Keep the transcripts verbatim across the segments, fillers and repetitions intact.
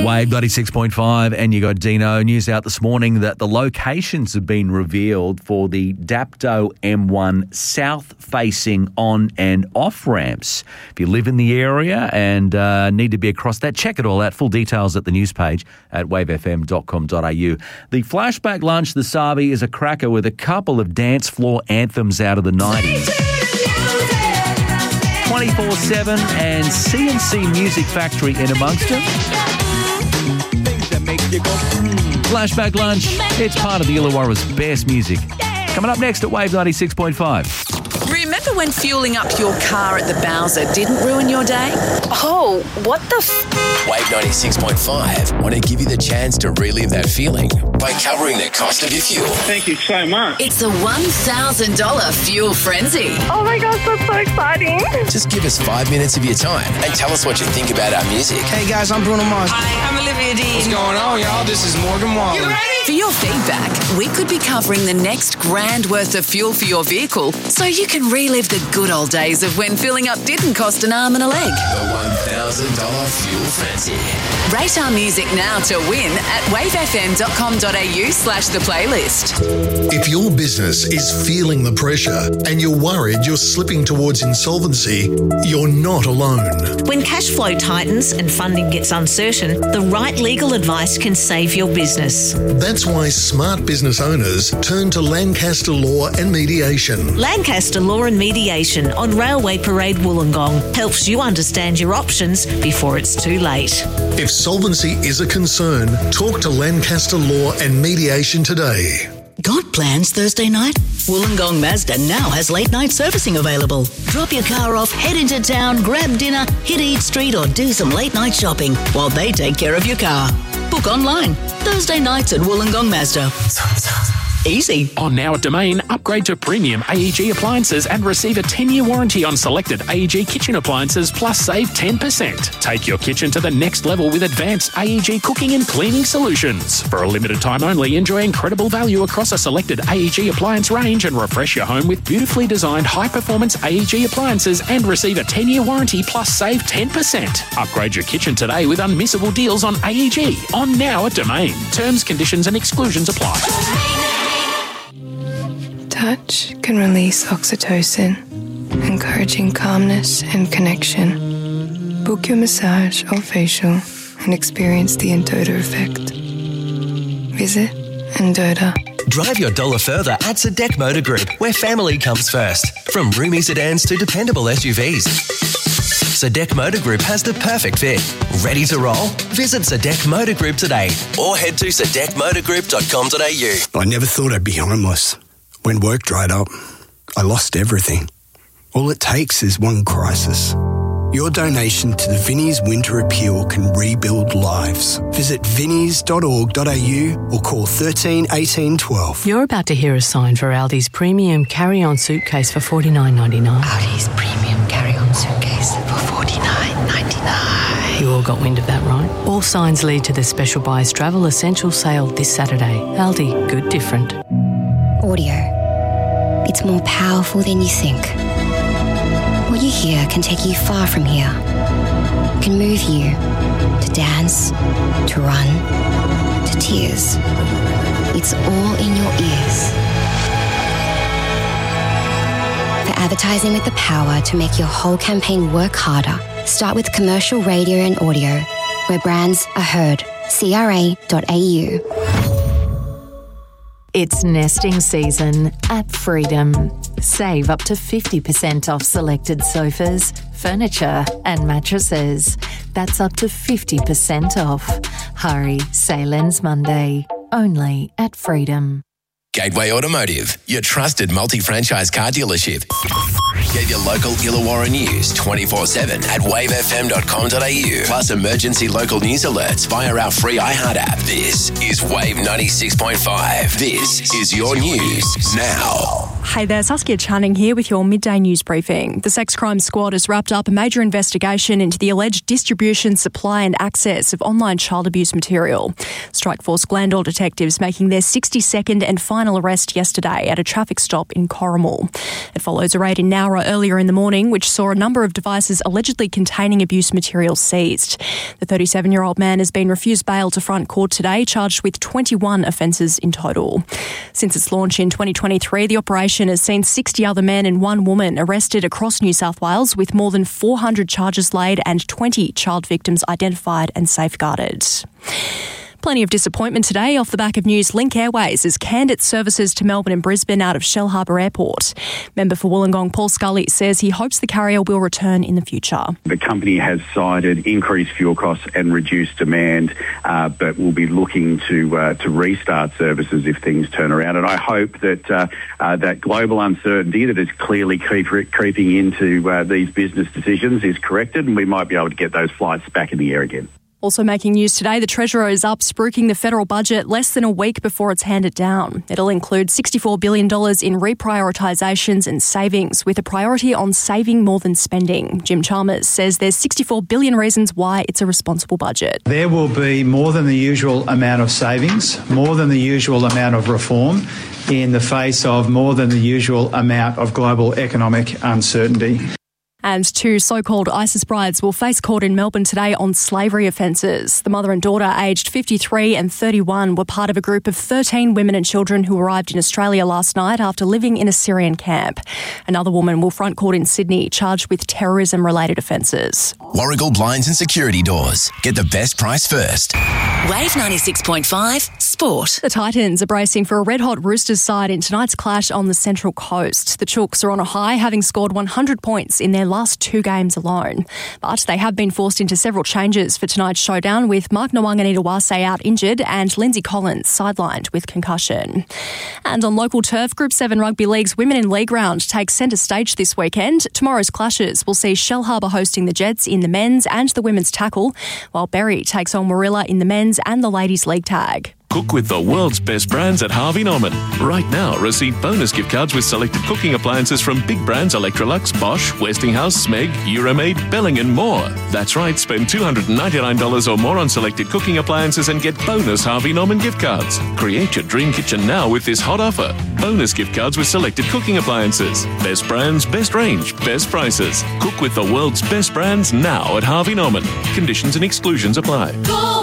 Wave ninety-six point five, and you got Dino. News out this morning that the locations have been revealed for the Dapto M one south-facing on and off ramps. If you live in the area and uh, need to be across that, check it all out. Full details at the news page at wave f m dot com dot a u. The flashback lunch, the Sabi, is a cracker with a couple of dance floor anthems out of the nineties. twenty-four seven and C and C Music Factory in amongst them. Flashback Lunch, it's part of the Illawarra's best music. Coming up next at Wave ninety-six point five. Remember when fueling up your car at the Bowser didn't ruin your day? Oh, what the f... Wave ninety-six point five want to give you the chance to relive that feeling by covering the cost of your fuel. Thank you so much. It's a one thousand dollars fuel frenzy. Oh my gosh, that's so exciting. Just give us five minutes of your time and tell us what you think about our music. Hey guys, I'm Bruno Mars. Hi, I'm Olivia Dean. What's going on, y'all? This is Morgan Wallen. You ready? For your feedback, we could be covering the next grand worth of fuel for your vehicle so you can relive the good old days of when filling up didn't cost an arm and a leg. The one thousand dollars fuel frenzy. Rate our music now to win at wave f m dot com dot a u slash the playlist. If your business is feeling the pressure and you're worried you're slipping towards insolvency, you're not alone. When cash flow tightens and funding gets uncertain, the right legal advice can save your business. That's why smart business owners turn to Lancaster Law and Mediation. Lancaster Law and Mediation on Railway Parade Wollongong helps you understand your options before it's too late. If solvency is a concern, talk to Lancaster Law and Mediation today. Got plans Thursday night? Wollongong Mazda now has late night servicing available. Drop your car off, head into town, grab dinner, hit Eat Street or do some late night shopping while they take care of your car. Book online. Thursday nights at Wollongong Mazda. Easy. On Now at Domain, upgrade to premium A E G appliances and receive a ten-year warranty on selected A E G kitchen appliances plus save ten percent. Take your kitchen to the next level with advanced A E G cooking and cleaning solutions. For a limited time only, enjoy incredible value across a selected A E G appliance range and refresh your home with beautifully designed high-performance A E G appliances and receive a ten-year warranty plus save ten percent. Upgrade your kitchen today with unmissable deals on A E G. On Now at Domain. Terms, conditions and exclusions apply. Touch can release oxytocin, encouraging calmness and connection. Book your massage or facial and experience the Endota effect. Visit Endota. Drive your dollar further at Sadek Motor Group, where family comes first. From roomy sedans to dependable S U Vs. Sadek Motor Group has the perfect fit. Ready to roll? Visit Sadek Motor Group today or head to sadek motor group dot com dot a u. I never thought I'd be homeless. When work dried up, I lost everything. All it takes is one crisis. Your donation to the Vinnie's Winter Appeal can rebuild lives. Visit vinnies dot org dot a u or call thirteen eighteen twelve. You're about to hear a sign for Aldi's premium carry-on suitcase for forty-nine ninety-nine. Aldi's premium carry-on suitcase for forty-nine ninety-nine. You all got wind of that, right? All signs lead to the Special Buys Travel Essential Sale this Saturday. Aldi, good different. Audio. It's more powerful than you think. What you hear can take you far from here. It can move you to dance, to run, to tears. It's all in your ears. For advertising with the power to make your whole campaign work harder, start with commercial radio and audio, where brands are heard. C R A dot A U. It's nesting season at Freedom. Save up to fifty percent off selected sofas, furniture and mattresses. That's up to fifty percent off. Hurry, sale ends Monday. Only at Freedom. Gateway Automotive, your trusted multi-franchise car dealership. Get your local Illawarra news twenty-four seven at wave f m dot com dot a u. Plus emergency local news alerts via our free iHeart app. This is Wave ninety-six point five. This is your news now. Hey there, Saskia Channing here with your midday news briefing. The Sex Crime Squad has wrapped up a major investigation into the alleged distribution, supply and access of online child abuse material. Strikeforce Glandore detectives making their sixty-second and final arrest yesterday at a traffic stop in Corrimal. It follows a raid in Nowra earlier in the morning, which saw a number of devices allegedly containing abuse material seized. The thirty-seven-year-old man has been refused bail to front court today, charged with twenty-one offences in total. Since its launch in twenty twenty-three, the operation has seen sixty other men and one woman arrested across New South Wales, with more than four hundred charges laid and twenty child victims identified and safeguarded. Plenty of disappointment today off the back of news Link Airways has canned its services to Melbourne and Brisbane out of Shellharbour Airport. Member for Wollongong Paul Scully says he hopes the carrier will return in the future. The company has cited increased fuel costs and reduced demand, uh, but will be looking to uh, to restart services if things turn around. And I hope that uh, uh, that global uncertainty that is clearly creep- creeping into uh, these business decisions is corrected, and we might be able to get those flights back in the air again. Also making news today, the Treasurer is up spruiking the federal budget less than a week before it's handed down. It'll include sixty-four billion dollars in reprioritisations and savings, with a priority on saving more than spending. Jim Chalmers says there's sixty-four billion reasons why it's a responsible budget. There will be more than the usual amount of savings, more than the usual amount of reform, in the face of more than the usual amount of global economic uncertainty. And two so-called ISIS brides will face court in Melbourne today on slavery offences. The mother and daughter, aged fifty-three and thirty-one, were part of a group of thirteen women and children who arrived in Australia last night after living in a Syrian camp. Another woman will front court in Sydney, charged with terrorism-related offences. Warragul Blinds and Security Doors. Get the best price first. Wave ninety-six point five Sport. The Titans are bracing for a red-hot Roosters side in tonight's clash on the Central Coast. The Chooks are on a high, having scored one hundred points in their last two games alone. But they have been forced into several changes for tonight's showdown, with Mark Nwanganitawase out injured and Lindsay Collins sidelined with concussion. And on local turf, Group seven Rugby League's Women in League round takes centre stage this weekend. Tomorrow's clashes will see Shellharbour hosting the Jets in the men's and the women's tackle, while Berry takes on Warilla in the men's and the ladies' league tag. Cook with the world's best brands at Harvey Norman. Right now, receive bonus gift cards with selected cooking appliances from big brands Electrolux, Bosch, Westinghouse, Smeg, Euromaid, Belling and more. That's right, spend two hundred ninety-nine dollars or more on selected cooking appliances and get bonus Harvey Norman gift cards. Create your dream kitchen now with this hot offer. Bonus gift cards with selected cooking appliances. Best brands, best range, best prices. Cook with the world's best brands now at Harvey Norman. Conditions and exclusions apply. Go!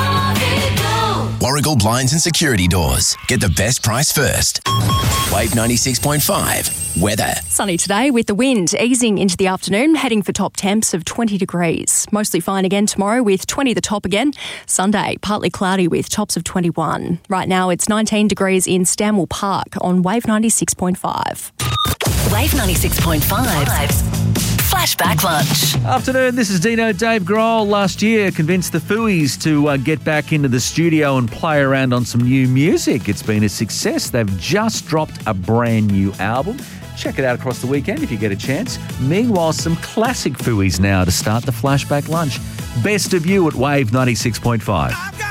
Warragul Blinds and Security Doors. Get the best price first. Wave ninety-six point five. Weather. Sunny today with the wind easing into the afternoon, heading for top temps of twenty degrees. Mostly fine again tomorrow with twenty the top again. Sunday, partly cloudy with tops of twenty-one. Right now it's nineteen degrees in Stanwell Park on Wave ninety-six point five. Wave ninety-six point five. Flashback Lunch. Afternoon, this is Dino. Dave Grohl last year convinced the Fooeyes to uh, get back into the studio and play around on some new music. It's been a success. They've just dropped a brand new album. Check it out across the weekend if you get a chance. Meanwhile, some classic Fooeyes now to start the Flashback Lunch. Best of You at Wave ninety-six point five.